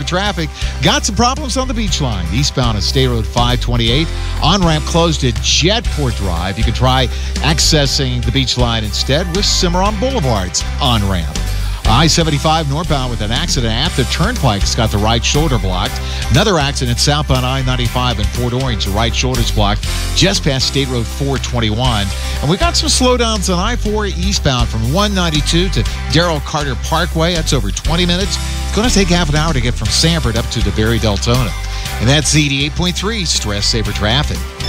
traffic. Got some problems on the Beach Line. Eastbound on State Road 528. On-ramp closed at Jetport Drive. You can try accessing the Beach Line instead with Cimarron Boulevard's on-ramp. I-75 northbound with an accident at the Turnpike's got the right shoulder blocked. Another accident southbound I-95 in Fort Orange. The right shoulder's blocked just past State Road 421. And we got some slowdowns on I-4 eastbound from 192 to Darrell Carter Parkway. That's over 20 minutes. It's going to take half an hour to get from Sanford up to the Barry Deltona. And that's 88.3 Stress Saver Traffic.